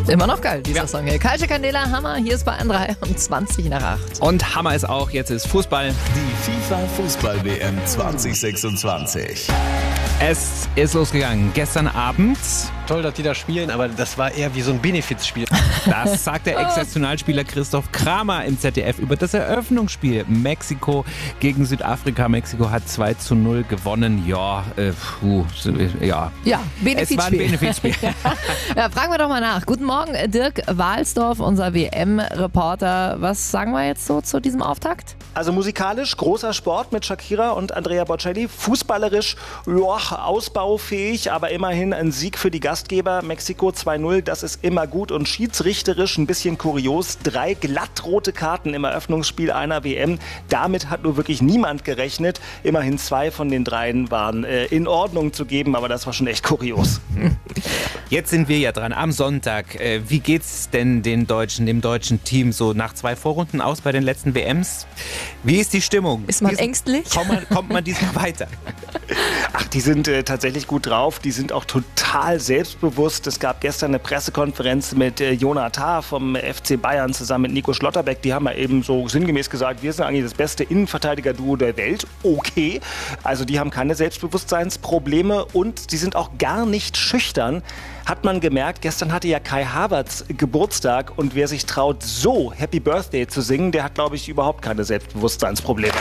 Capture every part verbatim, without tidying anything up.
Immer noch geil, dieser Ja. Song hier. Calcio Candela, Hammer, hier ist bei N dreiundzwanzig nach acht. Und Hammer ist auch, jetzt ist Fußball. Die FIFA-Fußball-W M zwanzig sechsundzwanzig. Es ist losgegangen. Gestern Abend, Toll, dass die da spielen, aber das war eher wie so ein Benefizspiel. das sagt der Ex-Nationalspieler Christoph Kramer im Z D F über das Eröffnungsspiel. Mexiko gegen Südafrika. Mexiko hat zwei zu null gewonnen. Ja, äh, puh, ja. Ja, Es war ein Benefizspiel. Benefizspiel. Ja, fragen wir doch mal nach. Guten Morgen, Dirk Walsdorf, unser W M-Reporter. Was sagen wir jetzt so zu diesem Auftakt? Also musikalisch großer Sport mit Shakira und Andrea Bocelli. Fußballerisch ja, ausbaufähig, aber immerhin ein Sieg für die Gastgeber. Mexiko zwei null, das ist immer gut. Und schiedsrichterisch ein bisschen kurios. Drei glattrote Karten im Eröffnungsspiel einer W M. Damit hat nur wirklich niemand gerechnet. Immerhin zwei von den dreien waren äh, in Ordnung zu geben, aber das war schon echt kurios. Jetzt sind wir ja dran am Sonntag. Äh, Wie geht's denn den Deutschen, dem deutschen Team so nach zwei Vorrunden aus bei den letzten W Ms? Wie ist die Stimmung? Ist man Diesen- ängstlich? Kommt man, kommt man diesmal weiter? Ach, die sind äh, tatsächlich gut drauf. Die sind auch total selbstbewusst. Es gab gestern eine Pressekonferenz mit äh, Jonah Tah vom F C Bayern zusammen mit Nico Schlotterbeck. Die haben ja eben so sinngemäß gesagt, wir sind eigentlich das beste Innenverteidiger-Duo der Welt. Okay. Also die haben keine Selbstbewusstseinsprobleme und die sind auch gar nicht schüchtern. Hat man gemerkt, gestern hatte ja Kai Havertz Geburtstag und wer sich traut, so Happy Birthday zu singen, der hat, glaube ich, überhaupt keine Selbstbewusstseinsprobleme.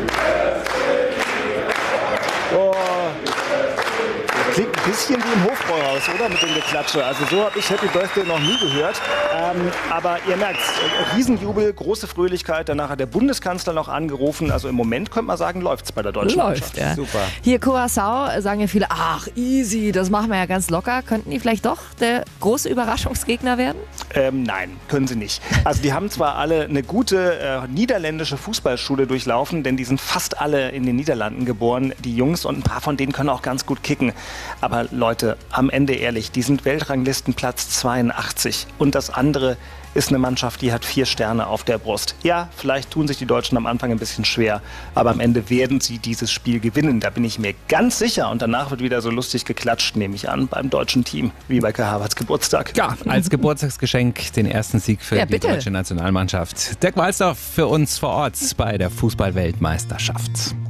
Oh. Klingt ein bisschen wie im Hofbräuhaus, oder? Mit dem Geklatsche. Also so habe ich Happy Birthday noch nie gehört. Ähm, aber ihr merkt, Riesenjubel, große Fröhlichkeit. Danach hat der Bundeskanzler noch angerufen. Also im Moment könnte man sagen, läuft es bei der deutschen Läuft, Mannschaft. ja. Super. Hier Curaçao sagen ja viele, ach easy, das machen wir ja ganz locker. Könnten die vielleicht doch der große Überraschungsgegner werden? Ähm, nein, können sie nicht. Also die haben zwar alle eine gute äh, niederländische Fußballschule durchlaufen, denn die sind fast alle in den Niederlanden geboren, die Jungs, und ein paar von denen können auch ganz gut kicken. Aber Leute, am Ende ehrlich, die sind Weltranglistenplatz zweiundachtzig und das andere ist eine Mannschaft, die hat vier Sterne auf der Brust. Ja, vielleicht tun sich die Deutschen am Anfang ein bisschen schwer, aber am Ende werden sie dieses Spiel gewinnen. Da bin ich mir ganz sicher. Und danach wird wieder so lustig geklatscht, nehme ich an, beim deutschen Team, wie bei Kai Havertz Geburtstag. Ja, als Geburtstagsgeschenk den ersten Sieg für Ja, die bitte. deutsche Nationalmannschaft. Dirk Walsdorf für uns vor Ort bei der Fußball-Weltmeisterschaft.